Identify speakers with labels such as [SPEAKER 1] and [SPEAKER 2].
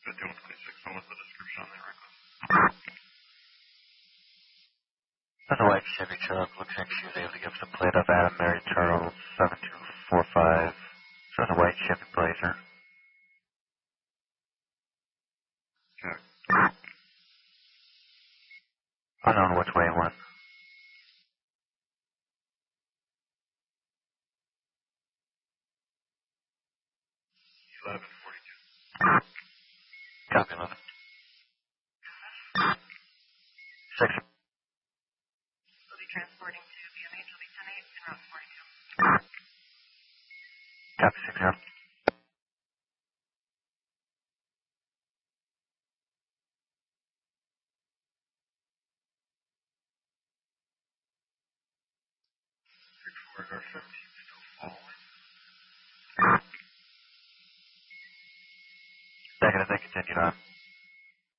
[SPEAKER 1] 5126. What was the description on the record?
[SPEAKER 2] That's a white Chevy truck. Looks like she was able to give us a plate of Adam Mary Charles 7245. So that's a white Chevy Blazer.
[SPEAKER 1] Okay.
[SPEAKER 2] Unknown which way it went.
[SPEAKER 1] 1142.
[SPEAKER 2] Copy, 11. 6.
[SPEAKER 3] Will be transporting to BMH. Will be 10-8 and route 42.
[SPEAKER 2] Copy, 6-0.
[SPEAKER 1] Corridor 17 still following.
[SPEAKER 2] Negative, they continued on.